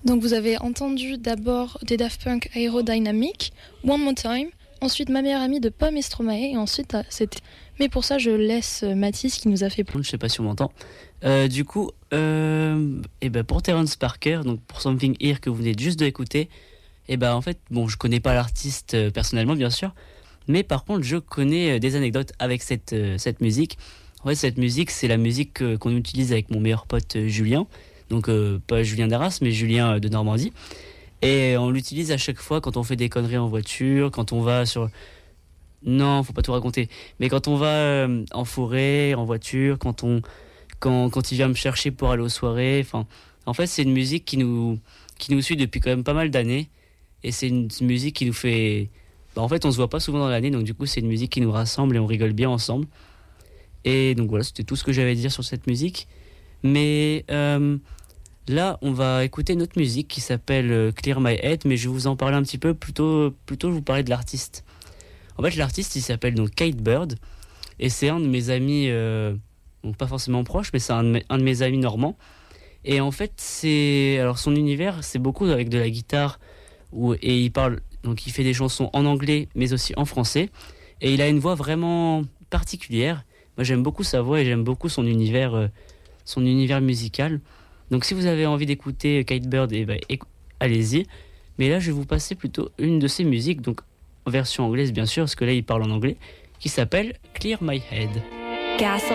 Donc vous avez entendu d'abord des Daft Punk Aerodynamic, One More Time, ensuite Ma meilleure amie de Pomme et Stromae, et ensuite c'était... Mais pour ça je laisse Mathis qui nous a fait... Je sais pas si on m'entend. Pour Terrence Parker, donc pour Something Here que vous venez juste d'écouter, en fait, bon, je connais pas l'artiste personnellement bien sûr, mais par contre je connais des anecdotes avec cette musique. En fait, cette musique, c'est la musique qu'on utilise avec mon meilleur pote Julien. Donc pas Julien d'Arras, mais Julien de Normandie. Et on l'utilise à chaque fois quand on fait des conneries en voiture, quand on va sur... Non, faut pas tout raconter. Mais quand on va en forêt, en voiture, quand il vient me chercher pour aller aux soirées. En fait, c'est une musique qui nous suit depuis quand même pas mal d'années. Et c'est une musique qui nous fait... en fait, on se voit pas souvent dans l'année, donc du coup, c'est une musique qui nous rassemble et on rigole bien ensemble. Et donc voilà, c'était tout ce que j'avais à dire sur cette musique. Mais là, on va écouter une autre musique qui s'appelle Clear My Head, mais je vais vous en parler un petit peu, plutôt je vous parler de l'artiste. En fait, l'artiste, il s'appelle donc Kate Bird, et c'est un de mes amis, donc pas forcément proche, mais c'est un de mes amis normands. Et en fait, son univers, c'est beaucoup avec de la guitare, et il fait des chansons en anglais, mais aussi en français, et il a une voix vraiment particulière. Moi, j'aime beaucoup sa voix et j'aime beaucoup son univers musical. Donc, si vous avez envie d'écouter Kate Bird, allez-y. Mais là, je vais vous passer plutôt une de ses musiques, donc en version anglaise, bien sûr, parce que là, il parle en anglais, qui s'appelle Clear My Head. Gasoline.